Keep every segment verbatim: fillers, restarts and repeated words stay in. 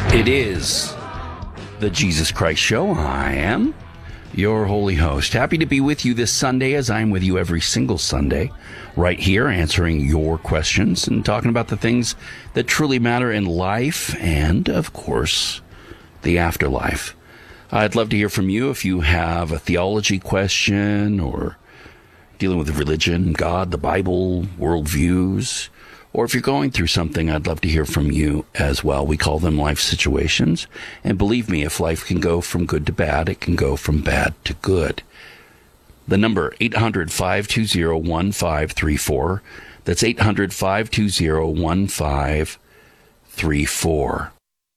It is the Jesus Christ Show. I am your holy host. Happy to be with you this Sunday, as I'm with you every single Sunday, right here, answering your questions and talking about the things that truly matter in life and, of course, the afterlife. I'd love to hear from you if you have a theology question or dealing with religion, God, the Bible, worldviews, or if you're going through something, I'd love to hear from you as well. We call them life situations. And believe me, if life can go from good to bad, it can go from bad to good. The number, eight hundred, five two zero, one five three four. That's eight hundred, five two zero, one five three four.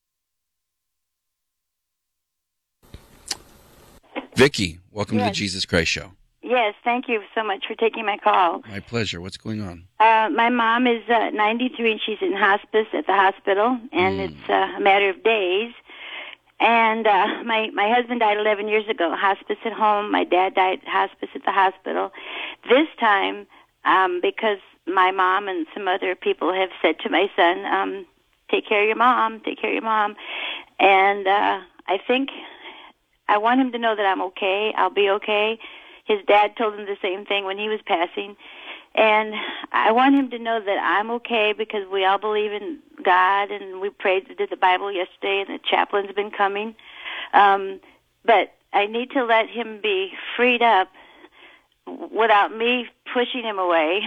Vicki, welcome yes. to the Jesus Christ Show. Yes, thank you so much for taking my call. My pleasure. What's going on? Uh, my mom is uh, ninety-three, and she's in hospice at the hospital, and mm. it's uh, a matter of days. And uh, my, my husband died eleven years ago, hospice at home. My dad died hospice at the hospital. This time, um, because my mom and some other people have said to my son, um, take care of your mom, take care of your mom. And uh, I think I want him to know that I'm okay, I'll be okay. His dad told him the same thing when he was passing. And I want him to know that I'm okay because we all believe in God, and we prayed, did the Bible yesterday, and the chaplain's been coming. Um, but I need to let him be freed up without me pushing him away.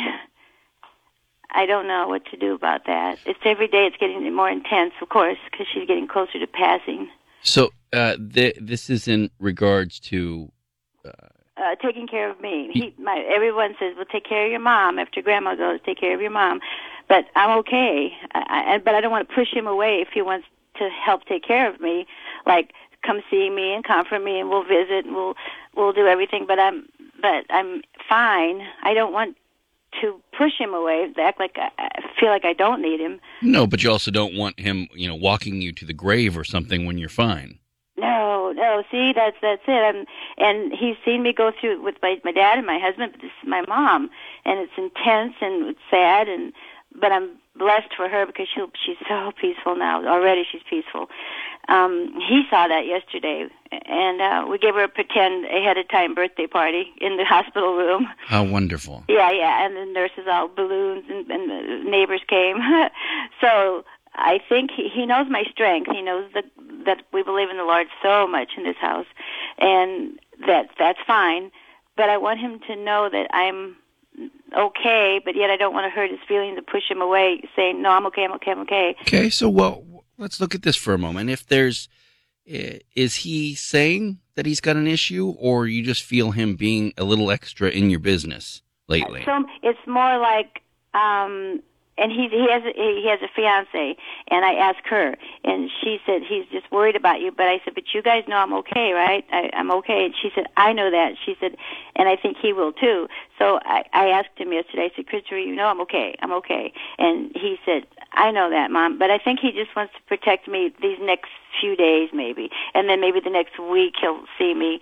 I don't know what to do about that. It's every day it's getting more intense, of course, because she's getting closer to passing. So uh, th- this is in regards to... Uh... Uh, taking care of me. He, my, everyone says, well, take care of your mom. After Grandma goes, take care of your mom. But I'm okay. I, I, but I don't want to push him away if he wants to help take care of me. Like, come see me and comfort me, and we'll visit, and we'll we'll do everything. But I'm but I'm fine. I don't want to push him away, act like I, I feel like I don't need him. No, but you also don't want him, you know, walking you to the grave or something when you're fine. No, no. See, that's that's it. And and he's seen me go through with my my dad and my husband, but this is my mom, and it's intense and it's sad. And but I'm blessed for her because she she's so peaceful now. Already, she's peaceful. Um, he saw that yesterday, and uh, we gave her a pretend ahead of time birthday party in the hospital room. How wonderful! Yeah, yeah. And the nurses all balloons, and, and the neighbors came. So. I think he, he knows my strength. He knows that that we believe in the Lord so much in this house, and that that's fine. But I want him to know that I'm okay, but yet I don't want to hurt his feelings and push him away, saying, no, I'm okay, I'm okay, I'm okay. Okay, so well, let's look at this for a moment. If there's, is he saying that he's got an issue, or you just feel him being a little extra in your business lately? So it's more like... Um, And he he has a, he has a fiance, and I asked her, and she said he's just worried about you. But I said, but you guys know I'm okay, right? I, I'm okay. And she said, I know that. She said, and I think he will too. So I, I asked him yesterday. I said, Christopher, you know I'm okay. I'm okay. And he said, I know that, Mom. But I think he just wants to protect me these next few days, maybe, and then maybe the next week he'll see me.